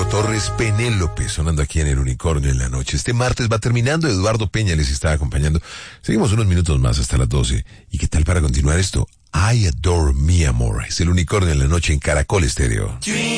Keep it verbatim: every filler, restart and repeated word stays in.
Torres, Penélope, sonando aquí en El Unicornio en la noche. Este martes va terminando, Eduardo Peña les está acompañando. Seguimos unos minutos más hasta las doce. ¿Y qué tal para continuar esto? I Adore Mi Amor. Es El Unicornio en la noche en Caracol Estéreo.